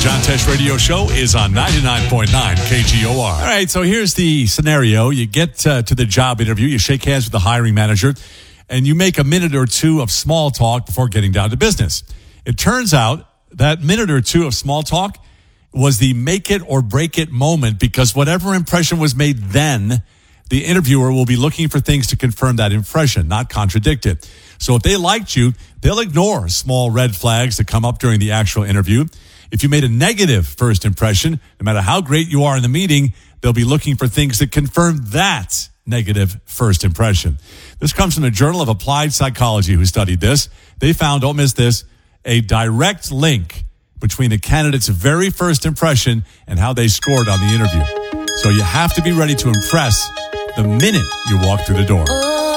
John Tesh Radio Show is on 99.9 KGOR. All right, so here's the scenario. You get to the job interview, you shake hands with the hiring manager, and you make a minute or two of small talk before getting down to business. It turns out that minute or two of small talk was the make it or break it moment, because whatever impression was made then, the interviewer will be looking for things to confirm that impression, not contradict it. So if they liked you, they'll ignore small red flags that come up during the actual interview. If you made a negative first impression, no matter how great you are in the meeting, they'll be looking for things that confirm that negative first impression. This comes from the Journal of Applied Psychology, who studied this. They found, don't miss this, a direct link between a candidate's very first impression and how they scored on the interview. So you have to be ready to impress the minute you walk through the door.